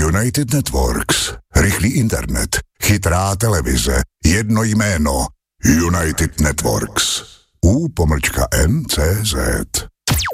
United Networks. Rychlý internet, chytrá televize, jedno jméno. United Networks. U-N-C-Z.